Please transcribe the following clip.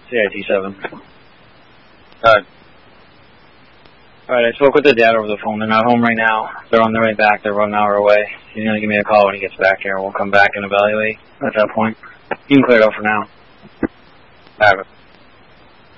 CIT-7. Alright. Alright, I spoke with the dad over the phone. They're not home right now. They're on their way back. They're about an hour away. He's going to give me a call when he gets back here. We'll come back and evaluate at that point. You can clear it up for now. Alright.